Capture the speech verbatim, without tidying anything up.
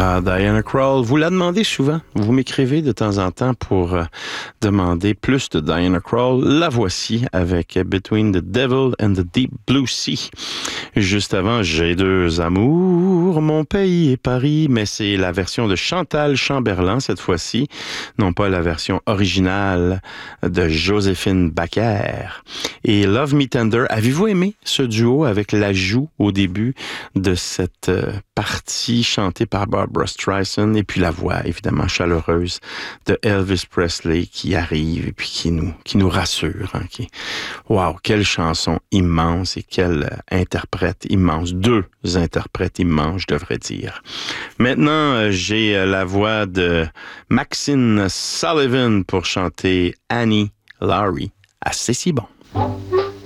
Ah, Diana Krall, vous la demandez souvent. Vous m'écrivez de temps en temps pour euh, demander plus de Diana Krall. La voici avec Between the Devil and the Deep Blue Sea. Juste avant, J'ai deux amours, mon pays et Paris, mais c'est la version de Chantal Chamberlain cette fois-ci, non pas la version originale de Joséphine Baker. Et Love Me Tender, avez-vous aimé ce duo avec l'ajout au début de cette euh, partie chantée par Barbra Streisand et puis la voix évidemment chaleureuse de Elvis Presley qui arrive et puis qui nous qui nous rassure, hein, qui waouh, quelle chanson immense et quel euh, interprète immense, deux interprètes immenses je devrais dire. Maintenant euh, j'ai euh, la voix de Maxine Sullivan pour chanter Annie Laurie. Assez si bon.